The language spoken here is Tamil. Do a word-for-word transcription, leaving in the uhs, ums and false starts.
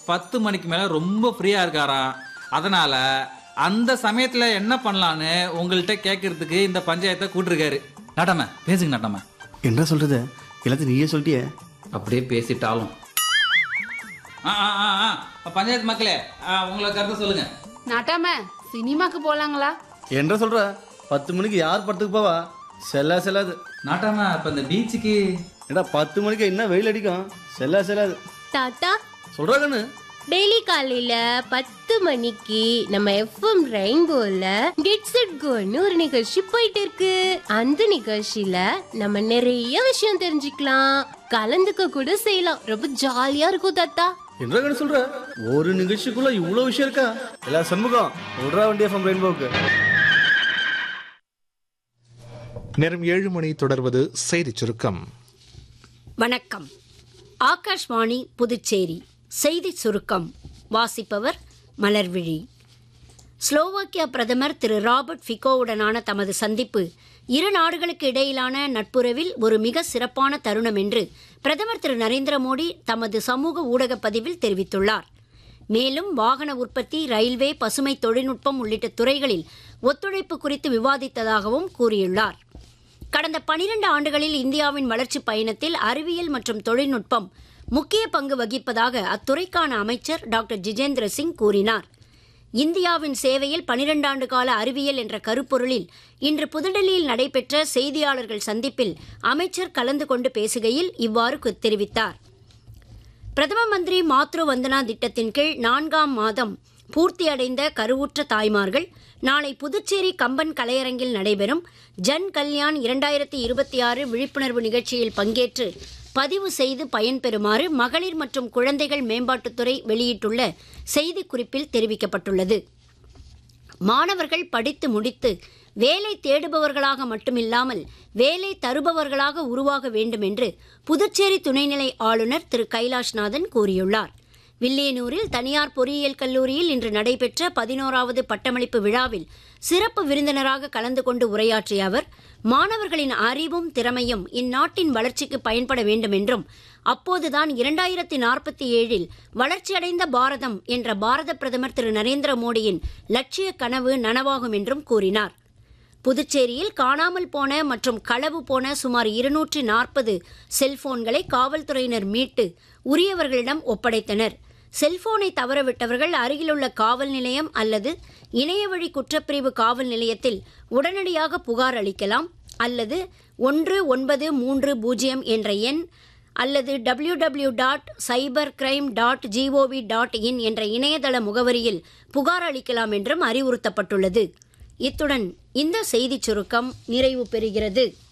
பத்து மணிக்கு மேல ரொம்ப ஃப்ரீயா இருக்காராம். அதனால அந்த சமயத்துல என்ன பண்ணலான்னு உங்கள்கிட்ட கேட்கறதுக்கு இந்த பஞ்சாயத்தை கூட்டிருக்காரு. நாட்டாம பேசுங்க நாட்டாம. என்ன சொல்றது, எல்லாத்தையும் நீயே சொல்லிட்டியே. அப்படியே பேசிட்டாலும் பஞ்சாயத்து மக்களே உங்களை கருத்து சொல்லுங்க. நாட்டாம சினிமாக்கு போலாங்களா? என்ன சொல்ற, பத்து மணிக்கு யார் படத்துக்கு போவா? செல்லா செல்லாது. நாட்டாம இப்ப இந்த பீச்சுக்கு ஏடா பத்து மணிக்கு என்ன வெயில் அடிக்கும், செல்லா செல்லாது. தாத்தா சொல்றா கண்ணு, டெய்லி காலையில பத்து மணிக்கு நம்ம எஃப்எம் ரெயின்போல கெட்ஸ் இட் கோன்னு ஒரு நிகழ்ச்சி போயிட்டு இருக்கு. அந்த நிகழ்ச்சியில நம்ம நிறைய விஷயம் தெரிஞ்சுக்கலாம், கலந்துக்க கூட செய்யலாம். ரொம்ப ஜாலியா இருக்கும் தாத்தா. என்ன கண்ணு சொல்ற, ஒரு நிகழ்ச்சிக்குள்ள இவ்வளவு விஷயம் இருக்கா? எல்லா சண்முகம் விடுறா வண்டி எஃப்எம் ரெயின்போக்கு. நேரம் ஏழு மணி. தொடர்வது செய்தி சுருக்கம். வணக்கம். ஆகாஷ்வாணி புதுச்சேரி செய்தி சுருக்கம் வாசிப்பவர் மலர்விழி. ஸ்லோவாக்கியா பிரதமர் திரு ராபர்ட் ஃபிகோவுடனான தமது சந்திப்பு இரு நாடுகளுக்கு இடையிலான நட்புறவில் ஒரு மிக சிறப்பான தருணம் என்று பிரதமர் திரு நரேந்திர மோடி தமது சமூக ஊடக பதிவில் தெரிவித்துள்ளார். மேலும் வாகன உற்பத்தி, ரயில்வே, பசுமை தொழில்நுட்பம் உள்ளிட்ட துறைகளில் ஒத்துழைப்பு குறித்து விவாதித்ததாகவும் கூறியுள்ளார். கடந்த பனிரண்டு ஆண்டுகளில் இந்தியாவின் வளர்ச்சி பயணத்தில் அறிவியல் மற்றும் தொழில்நுட்பம் முக்கிய பங்கு வகிப்பதாக அத்துறைக்கான அமைச்சர் டாக்டர் ஜிதேந்திர சிங் கூறினார். இந்தியாவின் சேவையில் பனிரெண்டு ஆண்டு கால அறிவியல் என்ற கருப்பொருளில் இன்று புதுடெல்லியில் நடைபெற்ற செய்தியாளர்கள் சந்திப்பில் அமைச்சர் கலந்து கொண்டு பேசுகையில் இவ்வாறு தெரிவித்தார். பிரதம மந்திரி மாத்ரு வந்தனா திட்டத்தின் கீழ் நான்காம் மாதம் பூர்த்தியடைந்த கருவுற்ற தாய்மார்கள் நாளை புதுச்சேரி கம்பன் கலையரங்கில் நடைபெறும் ஜன் கல்யாண் இரண்டாயிரத்தி இருபத்தி ஆறு விழிப்புணர்வு நிகழ்ச்சியில் பங்கேற்று பதிவு செய்து பயன்பெறுமாறு மகளிர் மற்றும் குழந்தைகள் மேம்பாட்டுத்துறை வெளியிட்டுள்ள செய்திக்குறிப்பில் தெரிவிக்கப்பட்டுள்ளது. மாணவர்கள் படித்து முடித்து வேலை தேடுபவர்களாக மட்டுமில்லாமல் வேலை தருபவர்களாக உருவாக வேண்டும் என்று புதுச்சேரி துணைநிலை ஆளுநர் திரு கைலாஷ்நாதன் கூறியுள்ளார். வில்லியனூரில் தனியார் பொறியியல் கல்லூரியில் இன்று நடைபெற்ற பதினோராவது பட்டமளிப்பு விழாவில் சிறப்பு விருந்தினராக கலந்து கொண்டு உரையாற்றிய அவர், மாணவர்களின் அறிவும் திறமையும் இந்நாட்டின் வளர்ச்சிக்கு பயன்பட வேண்டும் என்றும், அப்போதுதான் இரண்டாயிரத்தி நாற்பத்தி ஏழில் வளர்ச்சியடைந்த பாரதம் என்ற பாரத பிரதமர் திரு நரேந்திர மோடியின் லட்சிய கனவு நனவாகும் என்றும் கூறினார். புதுச்சேரியில் காணாமல் போன மற்றும் களவு போன சுமார் இருநூற்றி நாற்பது செல்போன்களை காவல்துறையினர் மீட்டு உரியவர்களிடம் ஒப்படைத்தனர். செல்போனை தவறவிட்டவர்கள் அருகிலுள்ள காவல் நிலையம் அல்லது இணையவழி குற்றப்பிரிவு காவல் நிலையத்தில் உடனடியாக புகார் அளிக்கலாம் அல்லது ஒன்று ஒன்பது மூன்று பூஜ்ஜியம் என்ற எண் அல்லது W W dot cyber crime dot gov dot in என்ற இணையதள முகவரியில் புகார் அளிக்கலாம் என்றும் அறிவுறுத்தப்பட்டுள்ளது. இத்துடன் இந்த செய்திச் சுருக்கம் நிறைவு பெறுகிறது.